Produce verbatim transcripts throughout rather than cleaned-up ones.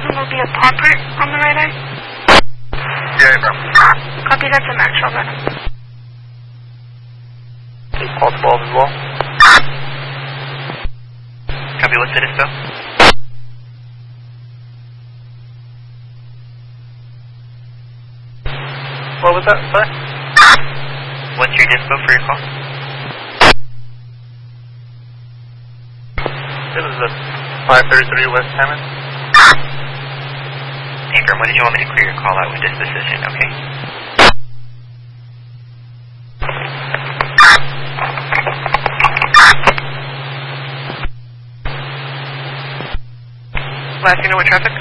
will be a paw print on the right eye. Yeah, bro. Copy, that's a match, I'll run him. Call twelve as well. Copy, what's the dispo? What was that, sorry? What's your dispo for your call? This is a five thirty-three West Hammond. Hey, Grim, what did you want me to clear your call out with this decision, okay? Last you know what traffic?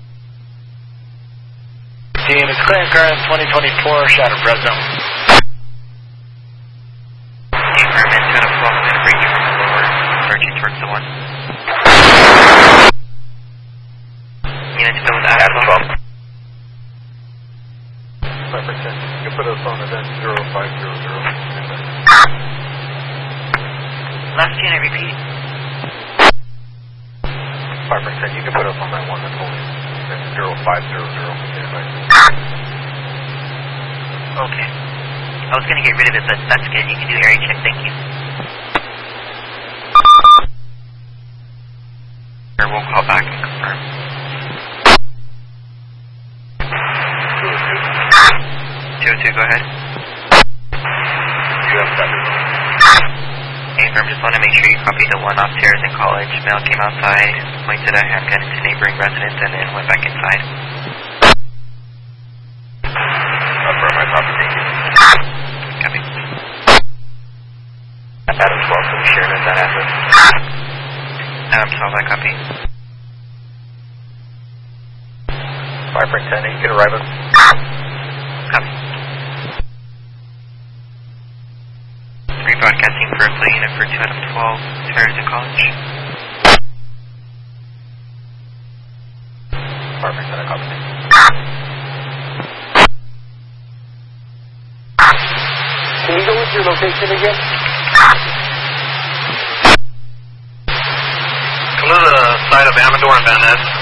Team, it's Clinton Current twenty twenty-four, shot of Fresno. Hey, Grim, it's two out of twelve, I'm going to bring you from the lower, searching towards the one. Unit still with that as well. five percent. You can put us on event zero five zero zero. Last unit, repeat. five percent. You can put us on that one that's holding event zero five zero zero. Okay. I was going to get rid of it, but that's good. You can do area check. Thank you. Or we'll call back and confirm. two oh two, go ahead. You have that. Hey, firm, just want to make sure you copy the one upstairs in college. Male came outside, pointed a handgun into neighboring residents, and then went back inside. Affirm, my copy, thank you. Copy. Adam twelve, can you share that address? Adam twelve, I copy. five percent, you can arrive us. Copy. Rebroadcasting for a play unit for two out of twelve, Terrace in college. five percent, I copy. Can you go with your location again? Come to the side of Amador and Van Ness.